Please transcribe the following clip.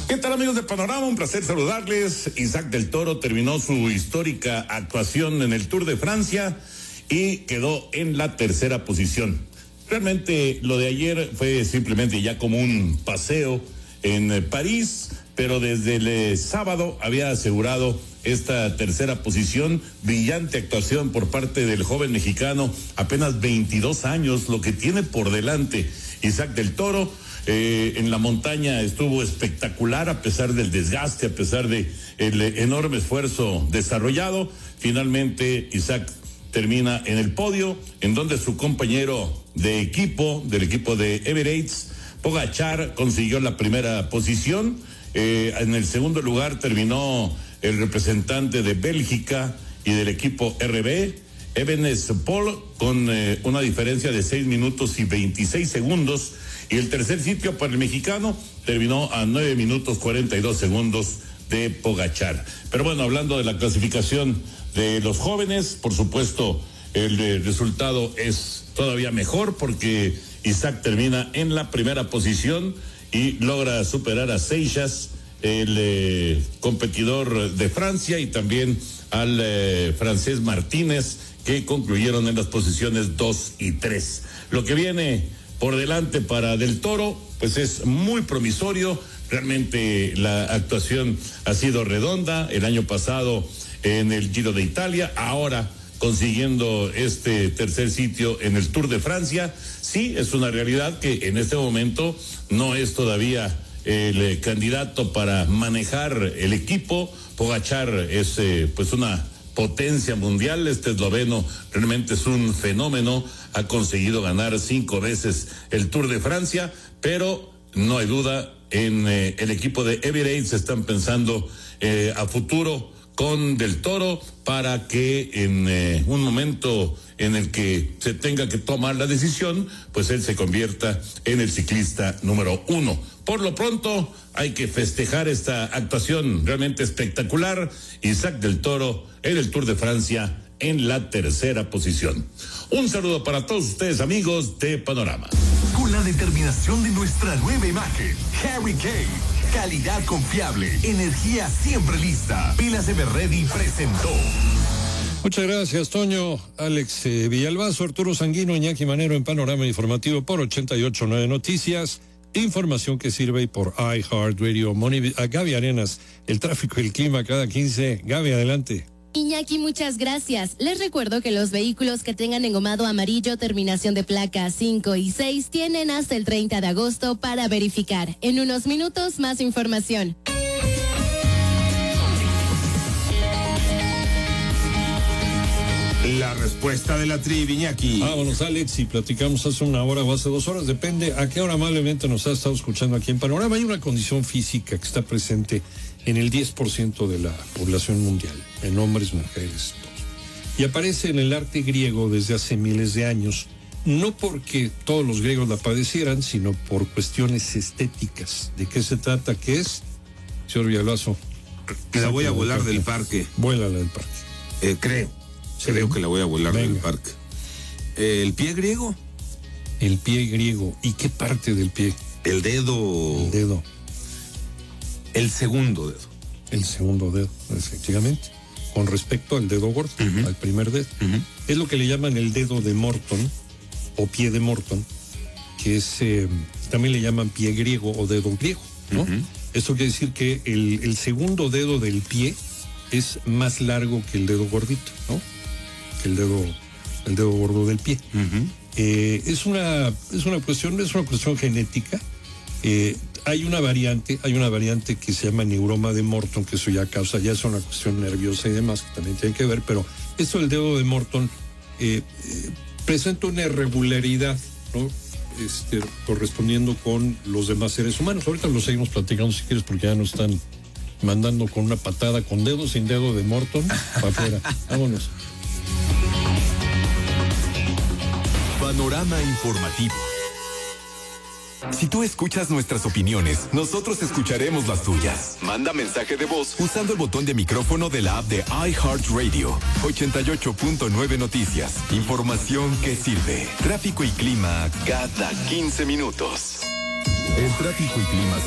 ¿Qué tal, amigos de Panorama? Un placer saludarles. Isaac del Toro terminó su histórica actuación en el Tour de Francia y quedó en la tercera posición. Realmente lo de ayer fue simplemente ya como un paseo en París, pero desde el sábado había asegurado esta tercera posición. Brillante actuación por parte del joven mexicano, apenas 22 años, lo que tiene por delante Isaac del Toro. En la montaña estuvo espectacular a pesar del desgaste, a pesar de el enorme esfuerzo desarrollado. Finalmente Isaac termina en el podio, en donde su compañero de equipo, del equipo de Emirates, Pogačar, consiguió la primera posición. En el segundo lugar terminó el representante de Bélgica y del equipo RB, Evenepoel, con una diferencia de 6 minutos y 26 segundos. Y el tercer sitio para el mexicano terminó a 9 minutos 42 segundos de Pogačar. Pero bueno, hablando de la clasificación de los jóvenes, por supuesto, el resultado es todavía mejor porque Isaac termina en la primera posición y logra superar a Seixas, el competidor de Francia, y también al francés Martínez, que concluyeron en las posiciones 2 y 3. Lo que viene por delante para Del Toro, pues es muy promisorio. Realmente la actuación ha sido redonda. El año pasado en el Giro de Italia, ahora consiguiendo este tercer sitio en el Tour de Francia. Sí, es una realidad que en este momento no es todavía el candidato para manejar el equipo. Pogačar es pues una potencia mundial. Este esloveno realmente es un fenómeno, ha conseguido ganar 5 veces el Tour de Francia, pero no hay duda, en el equipo de Emirates están pensando a futuro con Del Toro para que en un momento en el que se tenga que tomar la decisión, pues él se convierta en el ciclista número 1. Por lo pronto hay que festejar esta actuación realmente espectacular. Isaac del Toro en el Tour de Francia en la tercera posición. Un saludo para todos ustedes, amigos de Panorama. Con la determinación de nuestra nueva imagen, Harry Kane. Calidad confiable, energía siempre lista. Pilas de Berredi presentó. Muchas gracias, Toño. Alex Villalbazo, Arturo Sanguino, Iñaki Manero en Panorama Informativo por 88.9 Noticias. Información que sirve por iHeartRadio. A Gaby Arenas, el tráfico y el clima cada 15. Gaby, adelante. Iñaki, muchas gracias. Les recuerdo que los vehículos que tengan engomado amarillo, terminación de placa 5 y 6, tienen hasta el 30 de agosto para verificar. En unos minutos, más información. La respuesta de la tribu, Iñaki. Vámonos, Alex, y platicamos hace una hora o hace 2 horas, depende a qué hora amablemente nos ha estado escuchando aquí en Panorama. Hay una condición física que está presente en el 10% de la población mundial, en hombres, mujeres, todos. Y aparece en el arte griego desde hace miles de años, no porque todos los griegos la padecieran, sino por cuestiones estéticas. ¿De qué se trata? ¿Qué es? Señor Villalbazo. La voy a volar del parque. Vuélala del parque. Creo que la voy a volar del parque. ¿El pie griego? El pie griego. ¿Y qué parte del pie? El dedo. El dedo. El segundo dedo. El segundo dedo, efectivamente. Con respecto al dedo gordo, al primer dedo. Es lo que le llaman el dedo de Morton, o pie de Morton, que es, también le llaman pie griego o dedo griego, ¿no? Esto quiere decir que el segundo dedo del pie es más largo que el dedo gordito, ¿no? Que el dedo gordo del pie. Es una cuestión genética. Hay una variante que se llama neuroma de Morton, que eso ya es una cuestión nerviosa y demás, que también tiene que ver, pero esto del dedo de Morton presenta una irregularidad, ¿no? Correspondiendo con los demás seres humanos. Ahorita lo seguimos platicando si quieres, porque ya nos están mandando con una patada, con dedo, sin dedo de Morton, para afuera. Vámonos. Panorama Informativo. Si tú escuchas nuestras opiniones, nosotros escucharemos las tuyas. Manda mensaje de voz usando el botón de micrófono de la app de iHeartRadio. 88.9 Noticias. Información que sirve. Tráfico y clima cada 15 minutos. El tráfico y clima